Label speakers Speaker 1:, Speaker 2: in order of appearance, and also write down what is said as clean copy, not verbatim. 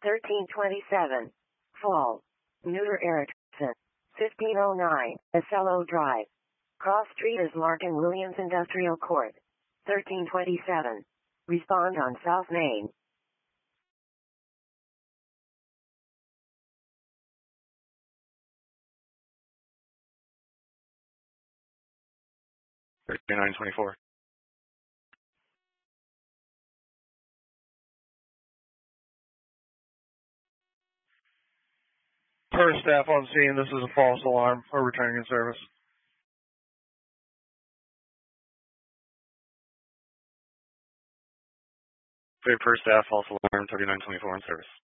Speaker 1: 1327. Fall. Neuter Erickson. 1509. Acello Drive. Cross Street is Martin Williams Industrial Court. 1327. Respond on South Main.
Speaker 2: $39.24.
Speaker 3: Per staff on scene, this is a false alarm. We're returning in service.
Speaker 2: Per staff, false alarm, 3924 in service.